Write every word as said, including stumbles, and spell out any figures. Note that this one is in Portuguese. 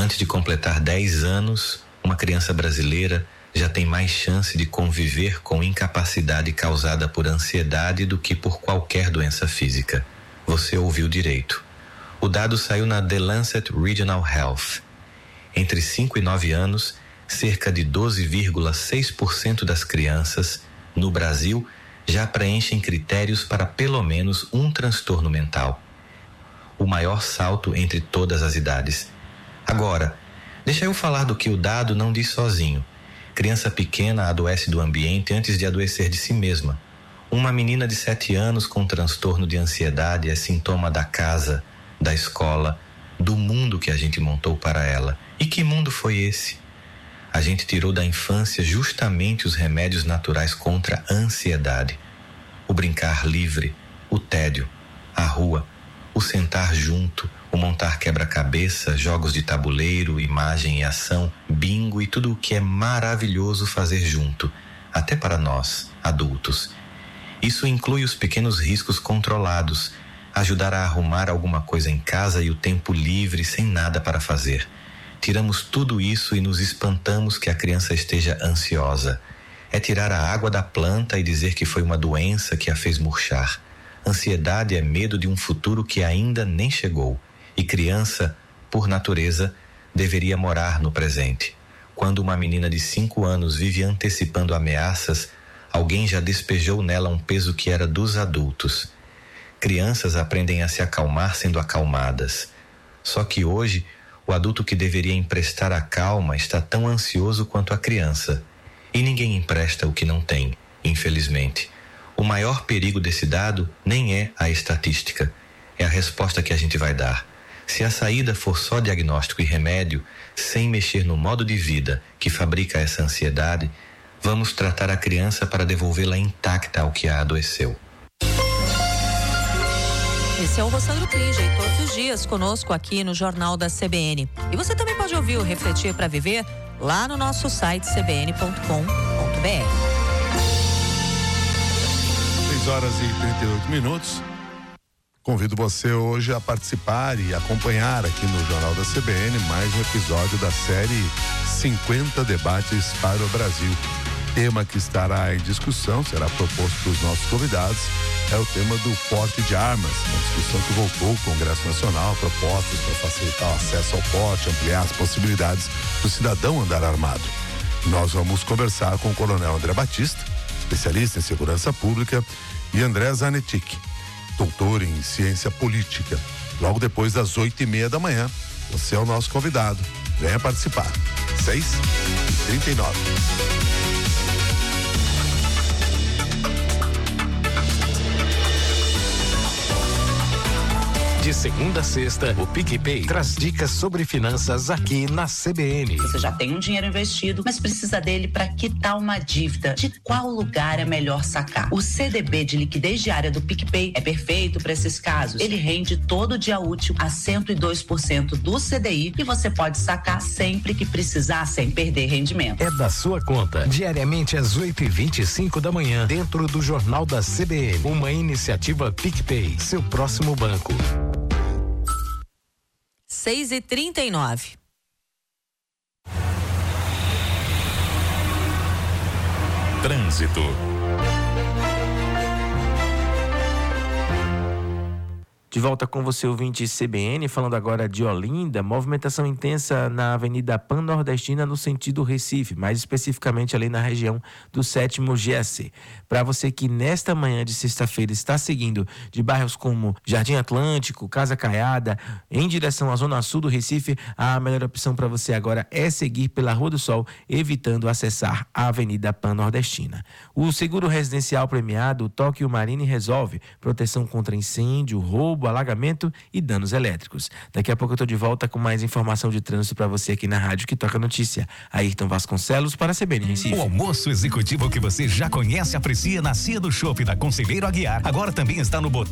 Antes de completar dez anos, uma criança brasileira já tem mais chance de conviver com incapacidade causada por ansiedade do que por qualquer doença física. Você ouviu direito. O dado saiu na The Lancet Regional Health. Entre cinco e nove anos, cerca de doze vírgula seis por cento das crianças no Brasil já preenchem critérios para pelo menos um transtorno mental. O maior salto entre todas as idades. Agora, deixa eu falar do que o dado não diz sozinho. Criança pequena adoece do ambiente antes de adoecer de si mesma. Uma menina de sete anos com transtorno de ansiedade é sintoma da casa, da escola, do mundo que a gente montou para ela. E que mundo foi esse? A gente tirou da infância justamente os remédios naturais contra a ansiedade. O brincar livre, o tédio, a rua, o sentar junto, o montar quebra-cabeça, jogos de tabuleiro, imagem e ação, bingo e tudo o que é maravilhoso fazer junto, até para nós, adultos. Isso inclui os pequenos riscos controlados, ajudar a arrumar alguma coisa em casa e o tempo livre sem nada para fazer. Tiramos tudo isso e nos espantamos que a criança esteja ansiosa. É tirar a água da planta e dizer que foi uma doença que a fez murchar. Ansiedade é medo de um futuro que ainda nem chegou. E criança, por natureza, deveria morar no presente. Quando uma menina de cinco anos vive antecipando ameaças, alguém já despejou nela um peso que era dos adultos. Crianças aprendem a se acalmar sendo acalmadas. Só que hoje, o adulto que deveria emprestar a calma está tão ansioso quanto a criança. E ninguém empresta o que não tem, infelizmente. O maior perigo desse dado nem é a estatística, é a resposta que a gente vai dar. Se a saída for só diagnóstico e remédio, sem mexer no modo de vida que fabrica essa ansiedade, vamos tratar a criança para devolvê-la intacta ao que a adoeceu. Esse é o Rossandro Cringe, todos os dias conosco aqui no Jornal da C B N. E você também pode ouvir o Refletir para Viver lá no nosso site c b n ponto com ponto b r. seis horas e trinta e oito minutos. Convido você hoje a participar e acompanhar aqui no Jornal da C B N mais um episódio da série cinquenta Debates para o Brasil. Tema que estará em discussão, será proposto para os nossos convidados, é o tema do porte de armas, uma discussão que voltou ao Congresso Nacional, propostas para facilitar o acesso ao porte, ampliar as possibilidades do cidadão andar armado. Nós vamos conversar com o Coronel André Batista, especialista em segurança pública, e André Zanetic, doutor em ciência política. Logo depois das oito e meia da manhã, você é o nosso convidado. Venha participar. seis e trinta e nove. De segunda a sexta, o PicPay traz dicas sobre finanças aqui na C B N. Você já tem um dinheiro investido, mas precisa dele para quitar uma dívida. De qual lugar é melhor sacar? O C D B de liquidez diária do PicPay é perfeito para esses casos. Ele rende todo dia útil a cento e dois por cento do C D I e você pode sacar sempre que precisar sem perder rendimento. É da sua conta. Diariamente às oito e vinte e cinco da manhã, dentro do Jornal da C B N. Uma iniciativa PicPay, seu próximo banco. seis e trinta e nove. Trânsito. De volta com você, ouvinte C B N, falando agora de Olinda, movimentação intensa na Avenida Pan-Nordestina no sentido Recife, mais especificamente ali na região do sétimo G A C. Para você que nesta manhã de sexta-feira está seguindo de bairros como Jardim Atlântico, Casa Caiada, em direção à zona sul do Recife, a melhor opção para você agora é seguir pela Rua do Sol, evitando acessar a Avenida Pan-Nordestina. O seguro residencial premiado, o Tóquio Marine resolve proteção contra incêndio, roubo, alagamento e danos elétricos. Daqui a pouco eu estou de volta com mais informação de trânsito para você aqui na rádio que toca notícia. Ayrton Vasconcelos para a C B N Recife. O almoço executivo que você já conhece e aprecia na Cia do Chopp da Conselheiro Aguiar, agora também está no Botão